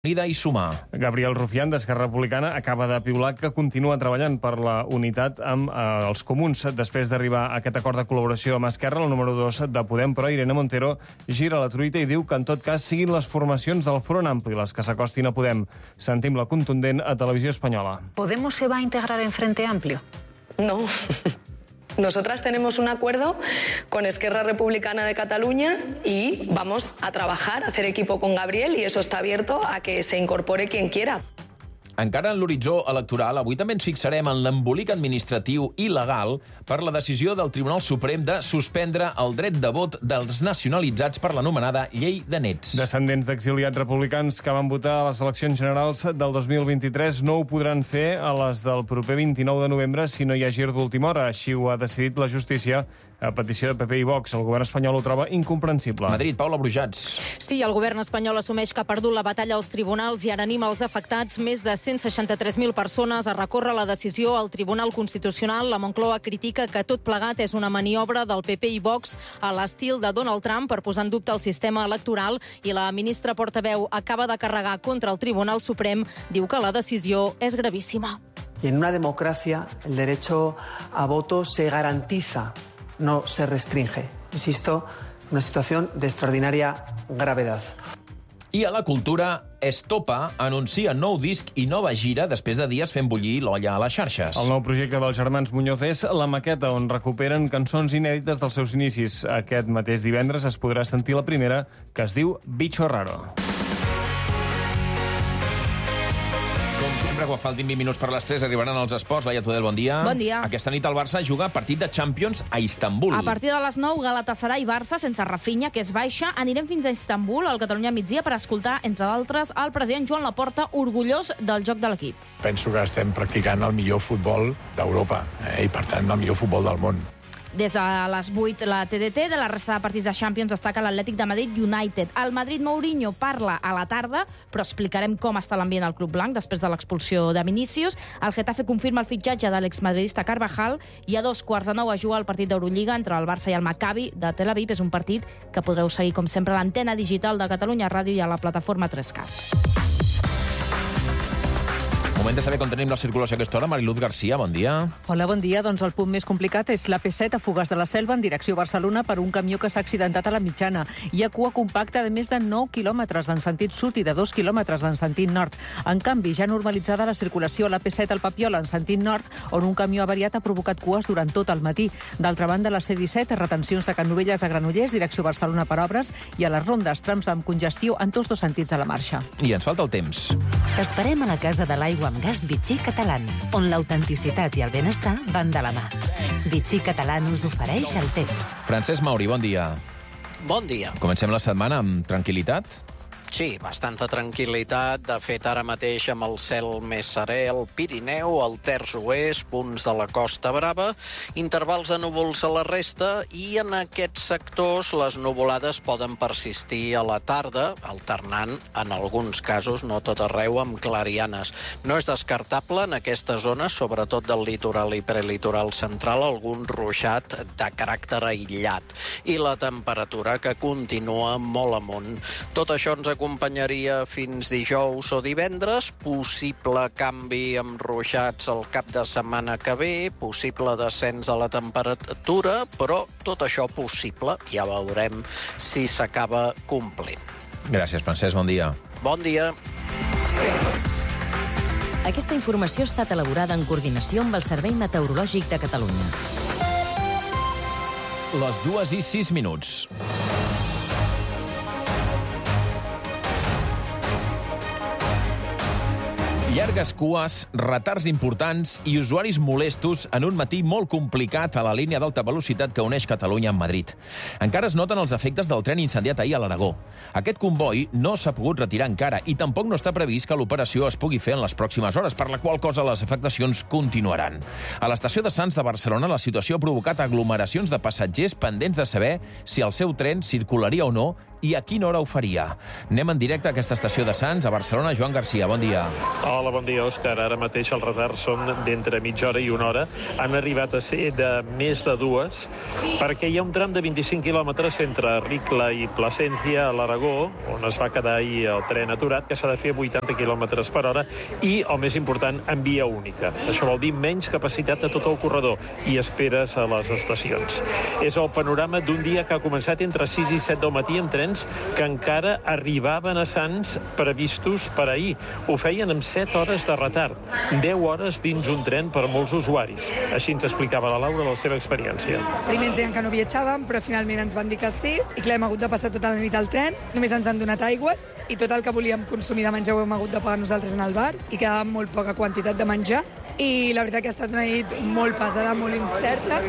Unida i Sumar. Gabriel Rufián, d'Esquerra Republicana, acaba de piular que continua treballant per la unitat amb els comuns. Després d'arribar a aquest acord de col·laboració amb Esquerra, el número 2 de Podem, però Irene Montero gira la truita i diu que en tot cas siguin les formacions del Front Ampli les que s'acostin a Podem. Sentim la contundent a Televisió Espanyola. ¿Podemos se va a integrar en Frente Amplio? No. Nosotras tenemos un acuerdo con Esquerra Republicana de Cataluña y vamos a trabajar, a hacer equipo con Gabriel, y eso está abierto a que se incorpore quien quiera. Encara en l'horitzó electoral, avui també ens fixarem en l'embolic administratiu i legal per la decisió del Tribunal Suprem de suspendre el dret de vot dels nacionalitzats per l'anomenada Llei de Nets. Descendents d'exiliats republicans que van votar a les eleccions generals del 2023 no ho podran fer a les del proper 29 de novembre si no hi ha gir d'última hora. Així ho ha decidit la justícia a petició de PP i Vox. El govern espanyol ho troba incomprensible. Madrid, Paula Brujats. Sí, el govern espanyol assumeix que ha perdut la batalla als tribunals i ara anima els afectats, més de 163.000 persones, a recórrer la decisió al Tribunal Constitucional. La Moncloa critica que tot plegat és una maniobra del PP i Vox a l'estil de Donald Trump per posar en dubte el sistema electoral, i la ministra portaveu acaba de carregar contra el Tribunal Suprem. Diu que la decisió és gravíssima. Y en una democracia el derecho a voto se garantiza, no se restringe. Insisto, una situación de extraordinaria gravedad. I a la cultura, Estopa anuncia nou disc i nova gira després de dies fent bullir l'olla a les xarxes. El nou projecte dels germans Muñoz és La Maqueta, on recuperen cançons inèdites dels seus inicis. Aquest mateix divendres es podrà sentir la primera, que es diu Bicho Raro. Com sempre, quan faltin 20 minuts per les 3, arribaran els esports. Laia Tudel, bon dia. Bon dia. Aquesta nit el Barça juga partit de Champions a Istanbul. A partir de les 9, Galatasaray i Barça, sense Rafinha, que és baixa. Anirem fins a Istanbul, al Catalunya migdia, per escoltar, entre d'altres, el president Joan Laporta, orgullós del joc de l'equip. Penso que estem practicant el millor futbol d'Europa, i per tant el millor futbol del món. Des de les 8, la TDT, de la resta de partits de Champions destaca l'Atlètic de Madrid United. El Madrid Mourinho parla a la tarda, però explicarem com està l'ambient al Club Blanc després de l'expulsió de Vinícius. El Getafe confirma el fitxatge de l'exmadridista Carvajal i a 8:45 es juga el partit d'Eurolliga entre el Barça i el Maccabi de Tel Aviv. És un partit que podreu seguir, com sempre, a l'antena digital de Catalunya Ràdio i a la plataforma 3Cat. Moment de saber com tenim la circulació a aquesta hora. Mariluz Garcia, bon dia. Hola, bon dia. Doncs el punt més complicat és la P7 a Fogars de la Selva en direcció Barcelona per un camió que s'ha accidentat a la mitjana. Hi ha cua compacta de més de 9 quilòmetres en sentit sud i de 2 quilòmetres en sentit nord. En canvi, ja normalitzada la circulació a la P7 al Papiol en sentit nord, on un camió avariat ha provocat cues durant tot el matí. D'altra banda, a la C-17, retencions de Can Novelles a Granollers, direcció Barcelona per obres, i a les rondes, trams amb congestió en tots dos sentits a la marxa. I ens falta el temps. T'esperem a la Casa de l'Aigua amb Gas Vichy Catalán, on l'autenticitat i el benestar van de la mà. Vichy Catalán us ofereix el temps. Francesc Mauri, bon dia. Bon dia. Comencem la setmana amb tranquil·litat? Sí, bastanta tranquil·litat. De fet, ara mateix amb el cel més serè, el Pirineu, el Terç Oest, punts de la Costa Brava, intervals de núvols a la resta, i en aquests sectors les nuvolades poden persistir a la tarda, alternant en alguns casos, no tot arreu, amb clarianes. No és descartable en aquesta zona, sobretot del litoral i prelitoral central, algun ruixat de caràcter aïllat. I la temperatura que continua molt amunt. Tot això ens acompanyaria fins dijous o divendres, possible canvi amb ruixats el cap de setmana que ve, possible descens de la temperatura, però tot això possible, ja veurem si s'acaba complint. Gràcies, Francesc, bon dia. Bon dia. Aquesta informació ha estat elaborada en coordinació amb el Servei Meteorològic de Catalunya. Les 2:06. Llargues cues, retards importants i usuaris molestos en un matí molt complicat a la línia d'alta velocitat que uneix Catalunya amb Madrid. Encara es noten els efectes del tren incendiat ahir a l'Aragó. Aquest comboi no s'ha pogut retirar encara i tampoc no està previst que l'operació es pugui fer en les pròximes hores, per la qual cosa les afectacions continuaran. A l'estació de Sants de Barcelona la situació ha provocat aglomeracions de passatgers pendents de saber si el seu tren circularia o no i a quina hora ho faria. Anem en directe a aquesta estació de Sants, a Barcelona. Joan Garcia, bon dia. Hola, bon dia, Òscar. Ara mateix els retards són d'entre mitja hora i una hora. Han arribat a ser de més de 2, perquè hi ha un tram de 25 quilòmetres entre Ricla i Plasència, a l'Aragó, on es va quedar ahir el tren aturat, que s'ha de fer 80 quilòmetres per hora i, el més important, en via única. Això vol dir menys capacitat a tot el corredor i esperes a les estacions. És el panorama d'un dia que ha començat entre 6 i 7 del matí amb trens que encara arribaven a Sants previstos per ahir. Ho feien amb 7 hores de retard, 10 hores dins un tren per molts usuaris. Així ens explicava la Laura la seva experiència. Primer ens deien que no viatjàvem, però finalment ens van dir que sí. I clar, hem hagut de passar tota la nit al tren. Només ens han donat aigües i tot el que volíem consumir de menjar ho hem hagut de pagar nosaltres en el bar i quedava molt poca quantitat de menjar. I la veritat que ha estat una nit molt pesada, molt incerta.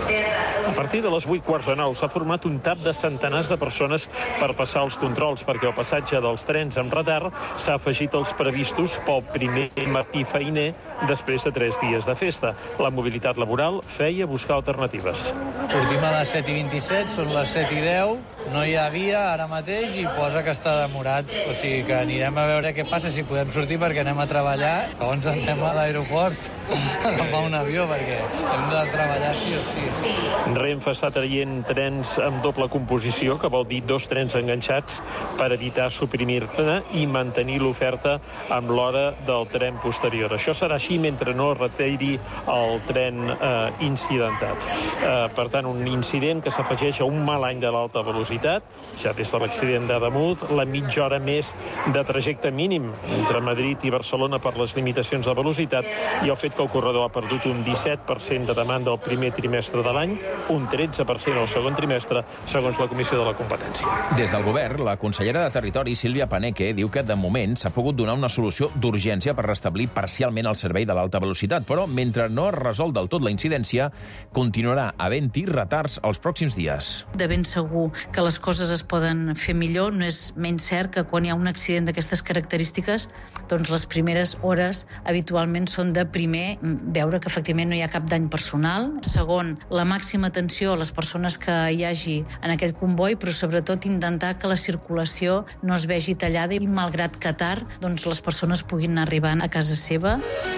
A partir de les 8:15 s'ha format un tap de centenars de persones per passar els controls, perquè el passatge dels trens amb retard s'ha afegit als previstos pel primer matí feiner després de 3 dies de festa. La mobilitat laboral feia buscar alternatives. Sortim a les 7:27, són les 7:10, no hi ha via ara mateix i posa que està demorat. O sigui que anirem a veure què passa, si podem sortir perquè anem a treballar. Llavors anem a l'aeroport a agafar un avió perquè hem de treballar sí o sí. Renfe està traient trens amb doble composició, que vol dir 2 trens enganxats per evitar suprimir-ne i mantenir l'oferta amb l'hora del tren posterior. Això serà així mentre no es retiri el tren incidentat. Per tant, un incident que s'afegeix a un mal any de l'alta velocitat, ja des de l'accident d'Ademús, la mitja hora més de trajecte mínim entre Madrid i Barcelona per les limitacions de velocitat i el fet que el corredor ha perdut un 17% de demanda al primer trimestre de l'any, un 13% al segon trimestre, segons la Comissió de la Competència. Des del govern, la consellera de Territori, Sílvia Paneque, diu que de moment s'ha pogut donar una solució d'urgència per restablir parcialment el servei de l'alta velocitat, però mentre no es resol del tot la incidència, continuarà havent-hi retards els pròxims dies. De ben segur que les coses es poden fer millor. No és menys cert que quan hi ha un accident d'aquestes característiques, doncs les primeres hores habitualment són de primer veure que efectivament no hi ha cap dany personal, segon, la màxima atenció a les persones que hi hagi en aquell comboi, però sobretot intentar que la circulació no es vegi tallada i malgrat que tard, doncs les persones puguin anar arribant a casa seva.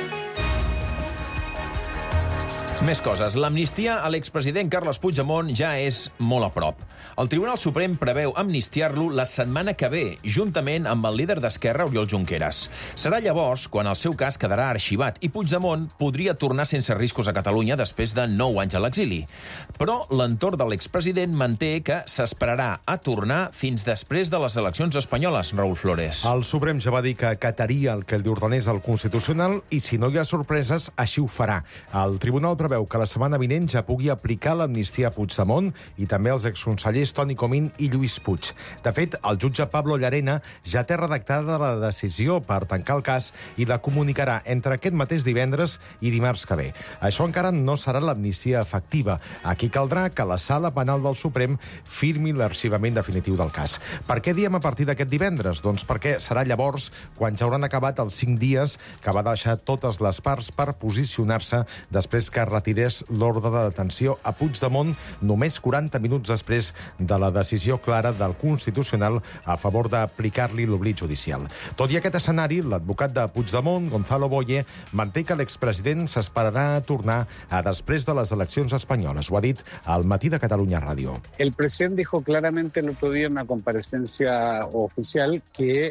Més coses. L'amnistia a l'expresident Carles Puigdemont ja és molt a prop. El Tribunal Suprem preveu amnistiar-lo la setmana que ve, juntament amb el líder d'Esquerra, Oriol Junqueras. Serà llavors quan el seu cas quedarà arxivat i Puigdemont podria tornar sense riscos a Catalunya després de 9 anys a l'exili. Però l'entorn de l'expresident manté que s'esperarà a tornar fins després de les eleccions espanyoles, Raúl Flores. El Suprem ja va dir que acataria el que li ordenés el Constitucional i, si no hi ha sorpreses, així ho farà. El Tribunal preveu que la setmana vinent ja pugui aplicar l'amnistia a Puigdemont i també als exconsellers Toni Comín i Lluís Puig. De fet, el jutge Pablo Llarena ja té redactada la decisió per tancar el cas i la comunicarà entre aquest mateix divendres i dimarts que ve. Això encara no serà l'amnistia efectiva. Aquí caldrà que la Sala Penal del Suprem firmi l'arxivament definitiu del cas. Per què diem a partir d'aquest divendres? Doncs perquè serà llavors quan ja hauran acabat els 5 dies que va deixar totes les parts per posicionar-se després que retirés l'ordre de detenció a Puigdemont només 40 minuts després de la decisió clara del Constitucional a favor d'aplicar-li l'oblit judicial. Tot i aquest escenari, l'advocat de Puigdemont, Gonzalo Boye, manté que l'expresident s'esperarà a tornar a després de les eleccions espanyoles. Ho ha dit al Matí de Catalunya Ràdio. El presidente dijo claramente el otro día en una comparecencia oficial que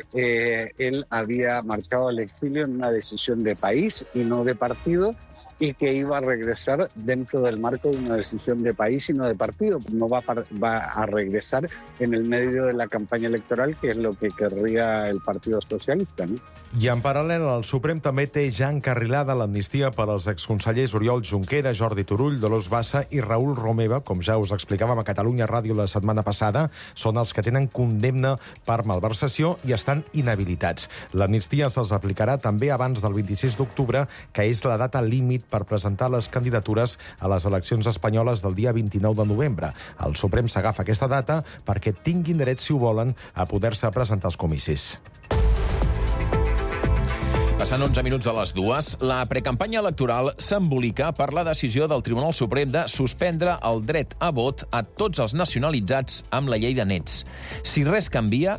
él había marchado al exilio en una decisión de país y no de partido, y que iba a regresar dentro del marco de una decisión de país y no de partido. No va a regresar en el medio de la campaña electoral, que es lo que querría el Partido Socialista, ¿no? I en paral·lel, el Suprem també té ja encarrilada l'amnistia per als exconsellers Oriol Junqueras, Jordi Turull, Dolors Bassa i Raül Romeva, com ja us explicàvem a Catalunya Ràdio la setmana passada, són els que tenen condemna per malversació i estan inhabilitats. L'amnistia se'ls aplicarà també abans del 26 d'octubre, que és la data límit per presentar les candidatures a les eleccions espanyoles del dia 29 de novembre. El Suprem s'agafa aquesta data perquè tinguin dret, si ho volen, a poder-se presentar als comicis. Passant 11 minuts de les 2, la precampanya electoral s'embolica per la decisió del Tribunal Suprem de suspendre el dret a vot a tots els nacionalitzats amb la llei de nets. Si res canvia,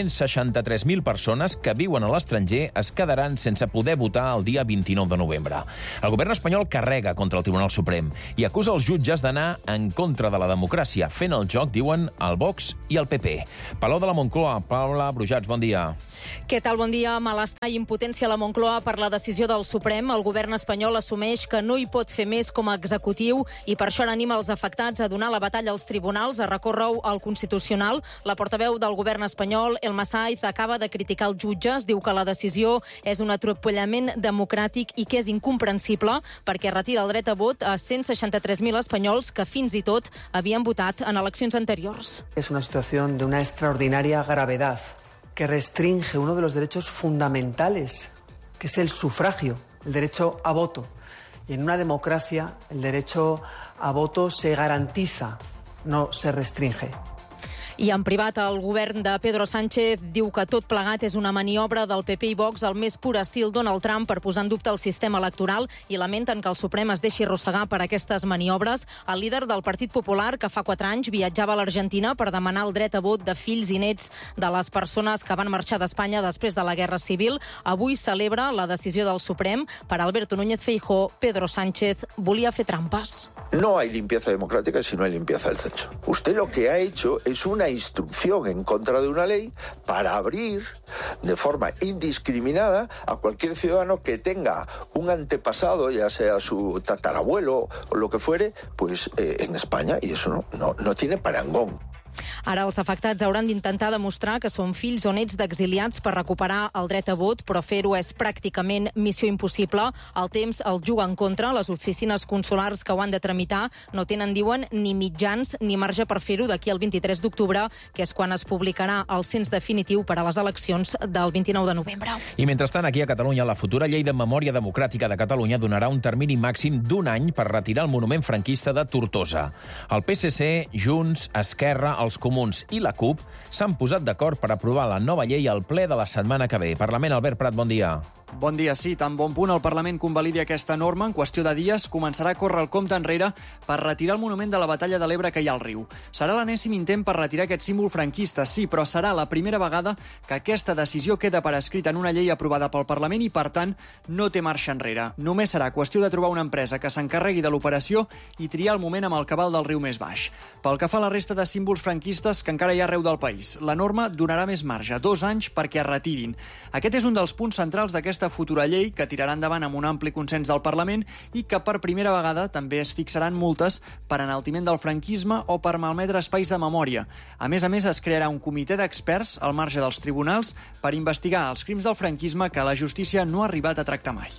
163.000 persones que viuen a l'estranger es quedaran sense poder votar el dia 29 de novembre. El govern espanyol carrega contra el Tribunal Suprem i acusa els jutges d'anar en contra de la democràcia, fent el joc, diuen, el Vox i el PP. Palau de la Moncloa, Paula Brujats, bon dia. Què tal? Bon dia. Malestar i impotència a la Moncloa per la decisió del Suprem. El govern espanyol assumeix que no hi pot fer més com a executiu i per això anima els afectats a donar la batalla als tribunals, a recórrer al Constitucional. La portaveu del govern espanyol, Elma Saiz, acaba de criticar els jutges. Diu que la decisió és un atropellament democràtic i que és incomprensible perquè retira el dret a vot a 163.000 espanyols que fins i tot havien votat en eleccions anteriors. Es una situación de una extraordinaria gravedad que restringe uno de los derechos fundamentales, que es el sufragio, el derecho a voto. Y en una democracia el derecho a voto se garantiza, no se restringe. I en privat, el govern de Pedro Sánchez diu que tot plegat és una maniobra del PP i Vox al més pur estil Donald Trump per posar en dubte el sistema electoral i lamenten que el Suprem es deixi arrossegar per aquestes maniobres. El líder del Partit Popular, que fa 4 anys viatjava a l'Argentina per demanar el dret a vot de fills i nets de les persones que van marxar d'Espanya després de la Guerra Civil, avui celebra la decisió del Suprem. Per Alberto Núñez Feijóo, Pedro Sánchez volia fer trampes. No hay limpieza democrática si no hay limpieza del censo. Usted lo que ha hecho es una instrucción en contra de una ley para abrir de forma indiscriminada a cualquier ciudadano que tenga un antepasado, ya sea su tatarabuelo o lo que fuere, pues en España, y eso no tiene parangón. Ara els afectats hauran d'intentar demostrar que són fills o nets d'exiliats per recuperar el dret a vot, però fer-ho és pràcticament missió impossible. El temps el juga en contra. Les oficines consulars que ho han de tramitar no tenen, diuen, ni mitjans ni marge per fer-ho d'aquí al 23 d'octubre, que és quan es publicarà el cens definitiu per a les eleccions del 29 de novembre. I mentrestant, aquí a Catalunya, la futura llei de memòria democràtica de Catalunya donarà un termini màxim d'1 any per retirar el monument franquista de Tortosa. El PSC, Junts, Esquerra, els Comuns i la CUP s'han posat d'acord per aprovar la nova llei al ple de la setmana que ve. Parlament, Albert Prat, bon dia. Bon dia, sí. Tan bon punt el Parlament convalidi aquesta norma, en qüestió de dies començarà a córrer el compte enrere per retirar el monument de la batalla de l'Ebre que hi ha al riu. Serà l'enèsim intent per retirar aquest símbol franquista, sí, però serà la primera vegada que aquesta decisió queda per escrit en una llei aprovada pel Parlament i, per tant, no té marxa enrere. Només serà qüestió de trobar una empresa que s'encarregui de l'operació i triar el moment amb el cabal del riu més baix. Pel que fa a la resta de símbols franquistes que encara hi ha arreu del país, la norma donarà més marge, 2 anys perquè es retirin. Aquest és un dels punts centrals d'aquesta futura llei que tirarà endavant amb un ampli consens del Parlament i que per primera vegada també es fixaran multes per enaltiment del franquisme o per malmetre espais de memòria. A més, es crearà un comitè d'experts al marge dels tribunals per investigar els crims del franquisme que la justícia no ha arribat a tractar mai.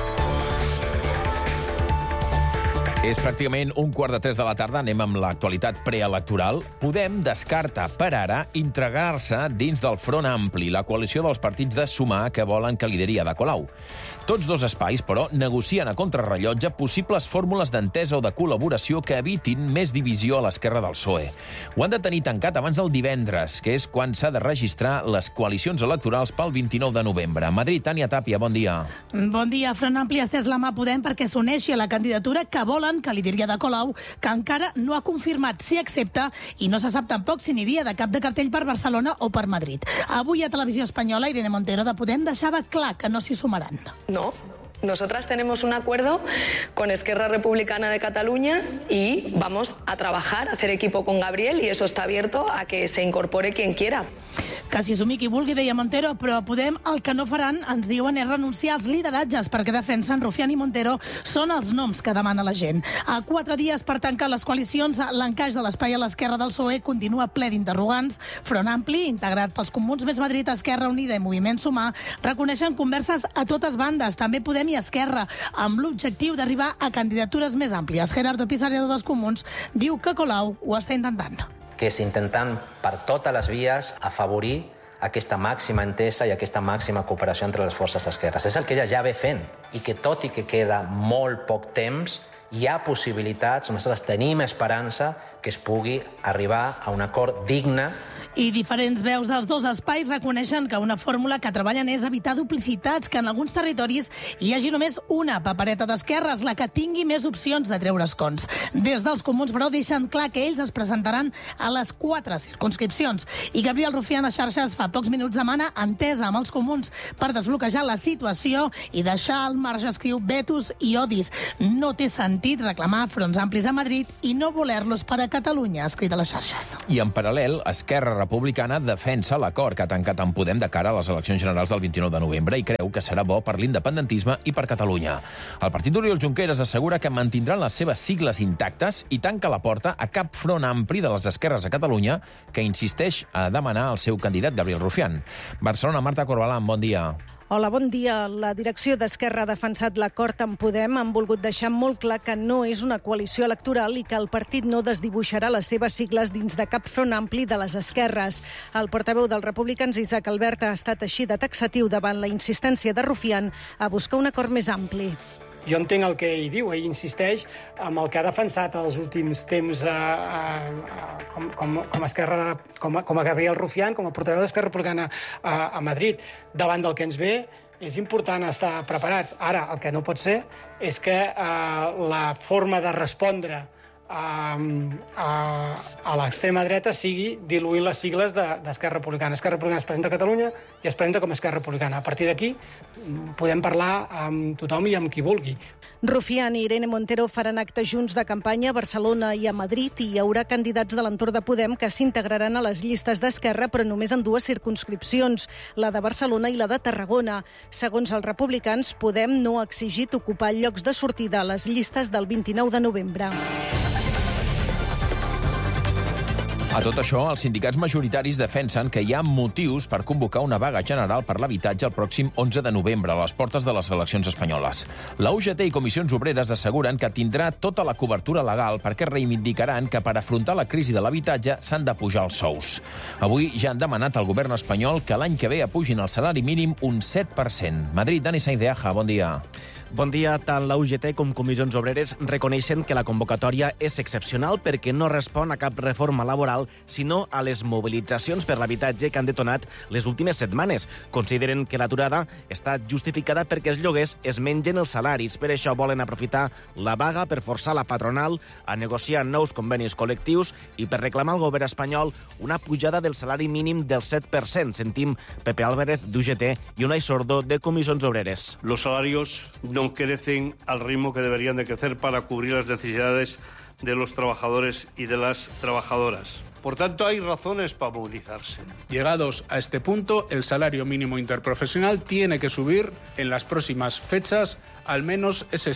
És pràcticament 2:15 de la tarda. Anem amb l'actualitat preelectoral. Podem descarta per ara integrar-se dins del Front Ampli, la coalició dels partits de Sumar que volen que lideri Ada Colau. Tots dos espais, però, negocien a contrarrellotge possibles fórmules d'entesa o de col·laboració que evitin més divisió a l'esquerra del PSOE. Ho han de tenir tancat abans del divendres, que és quan s'ha de registrar les coalicions electorals pel 29 de novembre. A Madrid, Tània Tàpia, bon dia. Bon dia. Front Ampli ha estès la mà a Podem perquè s'uneixi a la candidatura que volen que lideri Ada Colau, que encara no ha confirmat si accepta i no se sap tampoc si aniria de cap de cartell per Barcelona o per Madrid. Avui a Televisió Espanyola, Irene Montero de Podem deixava clar que no s'hi sumaran. No. Nosotras tenemos un acuerdo con Esquerra Republicana de Cataluña y vamos a trabajar, a hacer equipo con Gabriel y eso está abierto a que se incorpore quien quiera. Que s'hi sumi qui vulgui, deia Montero, però Podem el que no faran, ens diuen, és renunciar als lideratges perquè defensen Rufián i Montero són els noms que demana la gent. A 4 dies per tancar les coalicions, l'encaix de l'espai a l'esquerra del PSOE continua ple d'interrogants. Front Ampli, integrat pels Comuns més Madrid, Esquerra Unida i Moviment Sumar, reconeixen converses a totes bandes, també Podem i Esquerra, amb l'objectiu d'arribar a candidatures més àmplies. Gerardo Pisarello dels Comuns diu que Colau ho està intentant. Que és intentant per totes les vies afavorir aquesta màxima entesa i aquesta màxima cooperació entre les forces d'esquerres. És el que ella ja ve fent i que tot i que queda molt poc temps hi ha possibilitats, nosaltres tenim esperança que es pugui arribar a un acord digne. I diferents veus dels dos espais reconeixen que una fórmula que treballen és evitar duplicitats, que en alguns territoris hi hagi només una papereta d'esquerres, la que tingui més opcions de treure escons. Des dels comuns, però, deixen clar que ells es presentaran a les 4 circumscripcions. I Gabriel Rufián a xarxes fa pocs minuts demana entesa amb els comuns per desbloquejar la situació i deixar al marge, escriu, vetos i odis. No té sentit reclamar fronts amplis a Madrid i no voler-los per a Catalunya, ha escrit a les xarxes. I en paral·lel, Esquerra Republicana defensa l'acord que ha tancat amb Podem de cara a les eleccions generals del 29 de novembre i creu que serà bo per l'independentisme i per Catalunya. El partit d'Oriol Junqueras assegura que mantindran les seves sigles intactes i tanca la porta a cap front ampli de les esquerres a Catalunya que insisteix a demanar el seu candidat Gabriel Rufián. Barcelona, Marta Corbalán, bon dia. Hola, bon dia. La direcció d'Esquerra ha defensat l'acord amb Podem. Han volgut deixar molt clar que no és una coalició electoral i que el partit no desdibuixarà les seves sigles dins de cap front ampli de les esquerres. El portaveu dels republicans, Isaac Albert, ha estat així de taxatiu davant la insistència de Rufián a buscar un acord més ampli. Jo entenc el que ell diu, ell insisteix amb el que ha defensat els últims temps com a Gabriel Rufián, com a portaveu d'Esquerra Republicana a Madrid. Davant del que ens ve, és important estar preparats. Ara, el que no pot ser és que la forma de respondre a l'extrema dreta sigui diluint les sigles d'Esquerra Republicana. Esquerra Republicana es presenta a Catalunya i es presenta com a Esquerra Republicana. A partir d'aquí podem parlar amb tothom i amb qui vulgui. Rufián i Irene Montero faran actes junts de campanya a Barcelona i a Madrid i hi haurà candidats de l'entorn de Podem que s'integraran a les llistes d'Esquerra, però només en 2 circumscripcions, la de Barcelona i la de Tarragona. Segons els republicans, Podem no ha exigit ocupar llocs de sortida a les llistes del 29 de novembre. A tot això, els sindicats majoritaris defensen que hi ha motius per convocar una vaga general per l'habitatge el pròxim 11 de novembre, a les portes de les eleccions espanyoles. La UGT i Comissions Obreres asseguren que tindrà tota la cobertura legal perquè reivindicaran que per afrontar la crisi de l'habitatge s'han de pujar els sous. Avui ja han demanat al govern espanyol que l'any que ve apugin el salari mínim un 7%. Madrid, Dani Sainz-de-Aja, bon dia. Bon dia. Tant la UGT com Comissions Obreres reconeixen que la convocatòria és excepcional perquè no respon a cap reforma laboral, sinó a les mobilitzacions per l'habitatge que han detonat les últimes setmanes. Consideren que l'aturada està justificada perquè els lloguers es mengen els salaris. Per això volen aprofitar la vaga per forçar la patronal a negociar nous convenis col·lectius i per reclamar al govern espanyol una pujada del salari mínim del 7%. Sentim Pepe Álvarez, d'UGT, i Unai Sordo, de Comissions Obreres. Los salarios no crecen al ritmo que deberían de crecer para cubrir las necesidades de los trabajadores y de las trabajadoras. Por tanto, hay razones para movilizarse. Llegados a este punto, el salario mínimo interprofesional tiene que subir en las próximas fechas al menos ese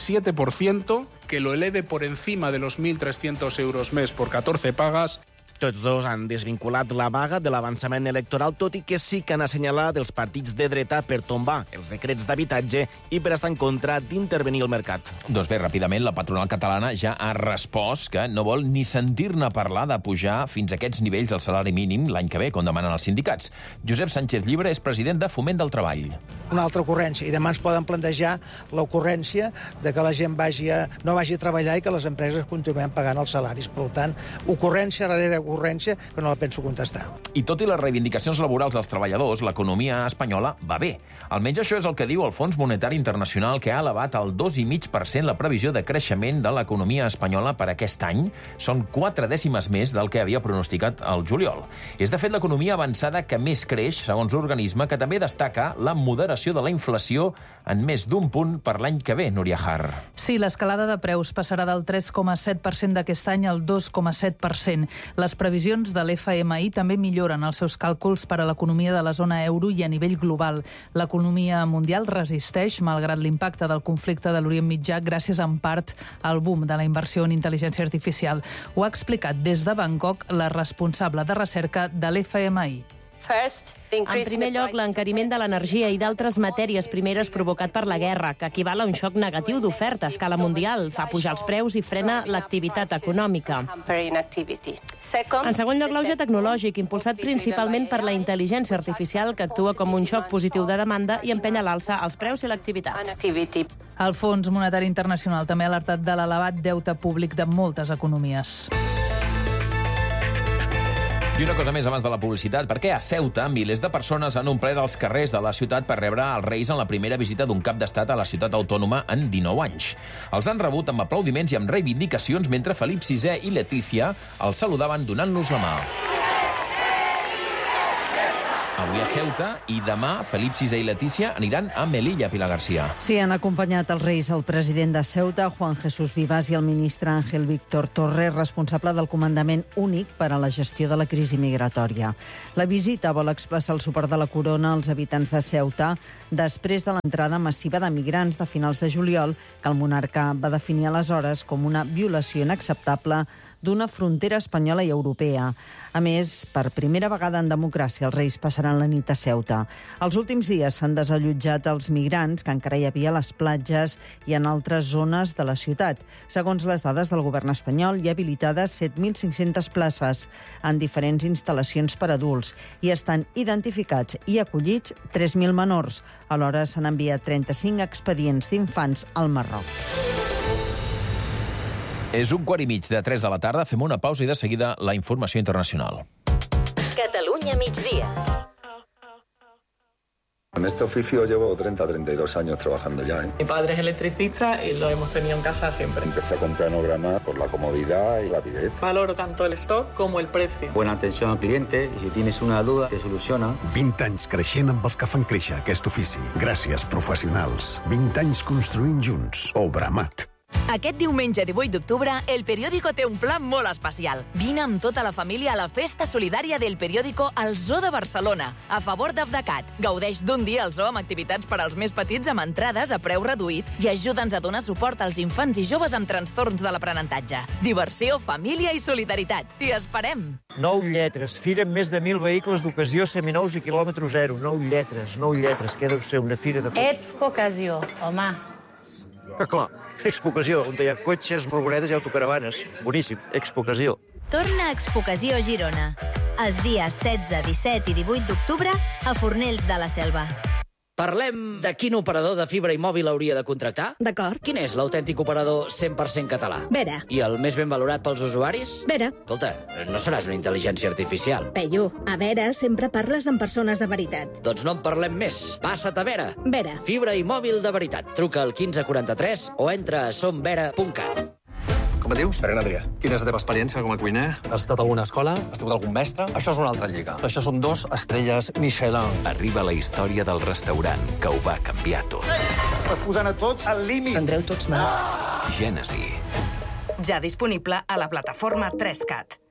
7% que lo eleve por encima de los 1.300 euros mes por 14 pagas. Tots dos han desvinculat la vaga de l'avançament electoral, tot i que sí que han assenyalat els partits de dreta per tombar els decrets d'habitatge i per estar en contra d'intervenir al mercat. Doncs bé, ràpidament, la patronal catalana ja ha respost que no vol ni sentir-ne parlar de pujar fins a aquests nivells del salari mínim l'any que ve, com demanen els sindicats. Josep Sánchez Llibre és president de Foment del Treball. Una altra ocurrència, i demà ens poden plantejar l'ocurrència de que la gent no vagi a treballar i que les empreses continuem pagant els salaris. Per tant, ocurrència darrere ocurrència que no la penso contestar. I tot i les reivindicacions laborals dels treballadors, l'economia espanyola va bé. Almenys això és el que diu el Fons Monetari Internacional, que ha elevat al 2,5% la previsió de creixement de l'economia espanyola per aquest any. Són 4 dècimes més del que havia pronosticat el juliol. És, de fet, l'economia avançada que més creix, segons l'organisme, que també destaca la moderació de la inflació en més d'un punt per l'any que ve, Núria Har. Sí, l'escalada de preus passarà del 3,7% d'aquest any al 2,7%. Les previsions de l'FMI també milloren els seus càlculs per a l'economia de la zona euro i a nivell global. L'economia mundial resisteix, malgrat l'impacte del conflicte de l'Orient Mitjà, gràcies en part al boom de la inversió en intel·ligència artificial. Ho ha explicat des de Bangkok la responsable de recerca de l'FMI. En primer lloc, l'encariment de l'energia i d'altres matèries primeres provocat per la guerra, que equival a un xoc negatiu d'oferta a escala mundial, fa pujar els preus i frena l'activitat econòmica. En segon lloc, l'auge tecnològic, impulsat principalment per la intel·ligència artificial, que actua com un xoc positiu de demanda i empenya a l'alça els preus i l'activitat. El Fons Monetari Internacional també ha alertat de l'elevat deute públic de moltes economies. I una cosa més abans de la publicitat, perquè a Ceuta milers de persones han omplert els carrers de la ciutat per rebre els Reis en la primera visita d'un cap d'estat a la ciutat autònoma en 19 anys. Els han rebut amb aplaudiments i amb reivindicacions mentre Felip VI i Letícia els saludaven donant-los la mà. Avui a Ceuta i demà Felip VI i Letícia aniran a Melilla, Pilar García. Sí, han acompanyat els Reis el president de Ceuta, Juan Jesús Vivas, i el ministre Ángel Víctor Torres, responsable del comandament únic per a la gestió de la crisi migratòria. La visita vol expressar el suport de la corona als habitants de Ceuta després de l'entrada massiva de migrants de finals de juliol que el monarca va definir aleshores com una violació inacceptable d'una frontera espanyola i europea. A més, per primera vegada en democràcia, els Reis passaran la nit a Ceuta. Els últims dies s'han desallotjat els migrants que encara hi havia a les platges i en altres zones de la ciutat. Segons les dades del govern espanyol, hi ha habilitades 7.500 places en diferents instal·lacions per adults i estan identificats i acollits 3.000 menors. Alhora s'han enviat 35 expedients d'infants al Marroc. És 1:15 de la tarda, fem una pausa i de seguida la informació internacional. Catalunya migdia. En este oficio llevo 32 años trabajando ya. Mi padre es electricista y lo hemos tenido en casa siempre. Empecé a comprar Planograma por la comodidad y rapidez. Valoro tanto el stock como el precio. Buena atención al cliente y si tienes una duda te soluciona. 20 anys creixent amb els que fan créixer aquest ofici. Gràcies, professionals. 20 anys construint junts. Obramat. Aquest diumenge 18 d'octubre, El Periódico té un plan molt especial. Vine amb tota la família a la festa solidària del Periódico al Zoo de Barcelona, a favor d'Afdecat. Gaudeix d'un dia al zoo amb activitats per als més petits amb entrades a preu reduït i ajuda'ns a donar suport als infants i joves amb trastorns de l'aprenentatge. Diversió, família i solidaritat. T'hi esperem! 9 lletres. Fira amb més de 1.000 vehicles d'ocasió seminous i quilòmetre zero. 9 lletres. Què deu ser una fira de tots? Expocació, home. Que clar. Expocació, on hi ha cotxes, furgonetes i autocaravanes. Boníssim, Expocació. Torna a Expocació a Girona. Els dies 16, 17 i 18 d'octubre a Fornells de la Selva. Parlem de quin operador de fibra i mòbil hauria de contractar? D'acord. Quin és l'autèntic operador 100% català? Vera. I el més ben valorat pels usuaris? Vera. Escolta, no seràs una intel·ligència artificial. Peyu, a Vera sempre parles amb persones de veritat. Doncs no en parlem més. Passa't a Vera. Vera. Fibra i mòbil de veritat. Truca al 1543 o entra a somvera.cat. Com et dius? Pere Adrià. Quina és la teva experiència com a cuiner? Has estat a alguna escola? Has tingut algun mestre? Això és una altra lliga. Això són 2 estrelles Michelin. Arriba la història del restaurant que ho va canviar tot. Estàs posant a tots al límit. Tindreu tots mal. Gènesi. Ja disponible a la plataforma 3CAT.